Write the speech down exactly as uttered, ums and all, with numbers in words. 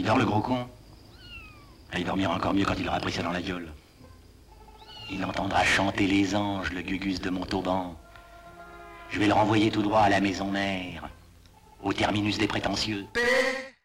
dort, le gros con. Il dormira encore mieux quand il aura pris ça dans la gueule. Il entendra chanter les anges, le gugus de Montauban. Je vais le renvoyer tout droit à la maison mère, au terminus des prétentieux. Paix